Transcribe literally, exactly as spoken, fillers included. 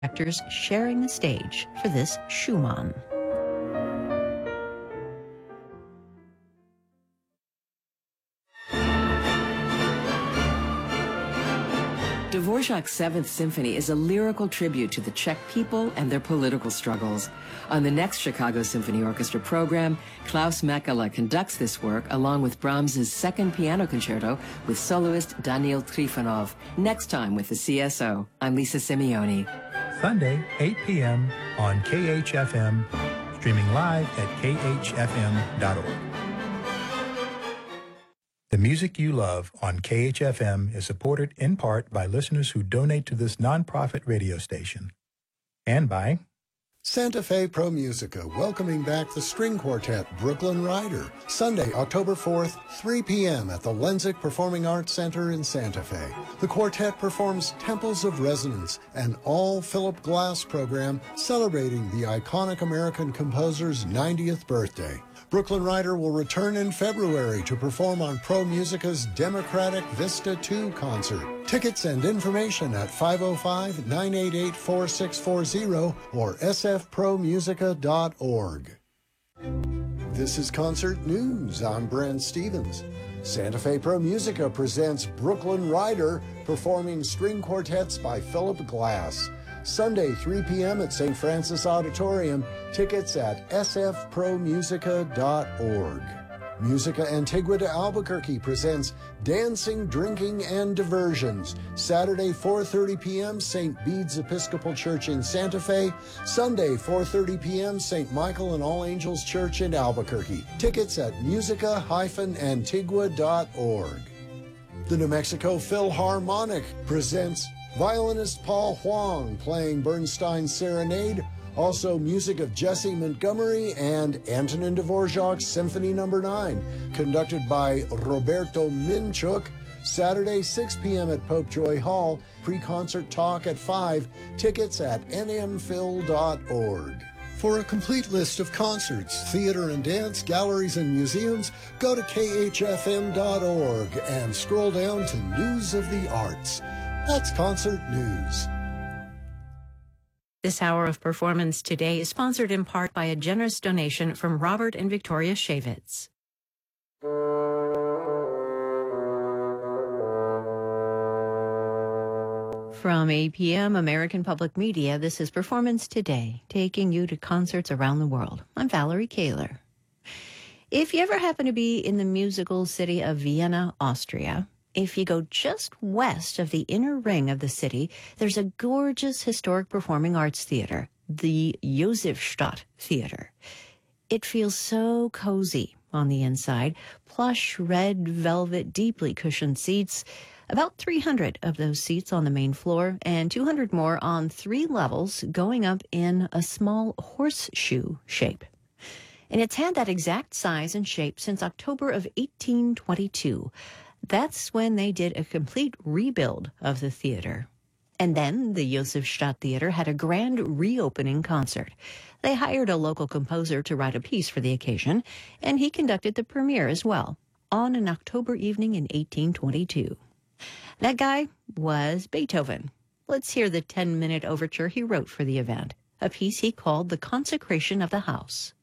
actors sharing the stage for this Schumann. Dvorak's Seventh Symphony is a lyrical tribute to the Czech people and their political struggles. On the next Chicago Symphony Orchestra program, Klaus Mekala conducts this work along with Brahms's Second Piano Concerto with soloist Daniil Trifonov. Next time with the C S O, I'm Lisa Simeoni. Sunday, eight p.m. on K H F M, streaming live at K H F M dot org. The music you love on K H F M is supported in part by listeners who donate to this nonprofit radio station. And by Santa Fe Pro Musica, welcoming back the string quartet Brooklyn Rider, Sunday, October fourth, three p.m. at the Lenzik Performing Arts Center in Santa Fe. The quartet performs Temples of Resonance, an all-Philip Glass program celebrating the iconic American composer's ninetieth birthday. Brooklyn Rider will return in February to perform on Pro Musica's Democratic Vista two concert. Tickets and information at five oh five, nine eight eight, four six four zero or s f pro musica dot org. This is Concert News. I'm Brent Stevens. Santa Fe Pro Musica presents Brooklyn Rider performing string quartets by Philip Glass. Sunday, three p.m. at Saint Francis Auditorium. Tickets at s f pro musica dot org. Musica Antigua de Albuquerque presents Dancing, Drinking, and Diversions. Saturday, four thirty p.m., Saint Bede's Episcopal Church in Santa Fe. Sunday, four thirty p.m., Saint Michael and All Angels Church in Albuquerque. Tickets at musica dash antigua dot org. The New Mexico Philharmonic presents violinist Paul Huang playing Bernstein's Serenade, also music of Jesse Montgomery and Antonin Dvorak's Symphony Number nine, conducted by Roberto Minchuk. Saturday, six p.m. at Pope Joy Hall, pre-concert talk at five, tickets at n m phil dot org. For a complete list of concerts, theater and dance, galleries and museums, go to k h f m dot org and scroll down to News of the Arts. That's Concert News. This hour of Performance Today is sponsored in part by a generous donation from Robert and Victoria Shavitz. From A P M American Public Media, this is Performance Today, taking you to concerts around the world. I'm Valerie Kaler. If you ever happen to be in the musical city of Vienna, Austria, if you go just west of the inner ring of the city, there's a gorgeous historic performing arts theater, the Josefstadt Theater. It feels so cozy on the inside, plush red velvet, deeply cushioned seats, about three hundred of those seats on the main floor and two hundred more on three levels going up in a small horseshoe shape. And it's had that exact size and shape since October of eighteen twenty-two. That's when they did a complete rebuild of the theater. And then the Josefstadt Theater had a grand reopening concert. They hired a local composer to write a piece for the occasion, and he conducted the premiere as well, on an October evening in eighteen twenty-two. That guy was Beethoven. Let's hear the ten-minute overture he wrote for the event, a piece he called The Consecration of the House.